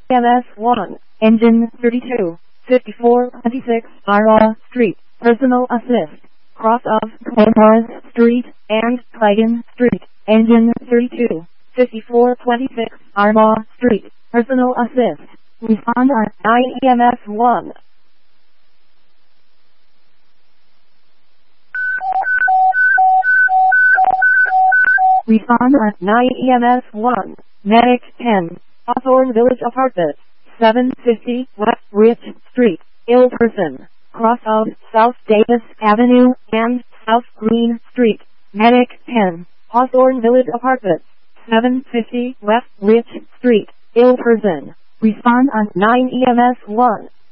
EMS 1, Engine 32, 5426 Ira Street, Personal Assist, cross of Clemars Street and Clayton Street, Engine 32, 5426 Arma Street, Personal Assist, respond at 9 EMS 1. Respond at 9 EMS 1, Medic 10, Hawthorne Village Apartment, 750 West Rich Street, ill person, cross of South Davis Avenue and South Green Street, Medic 10, Hawthorne Village Apartment, 750 West Rich Street, ill person, respond on 9 EMS 1.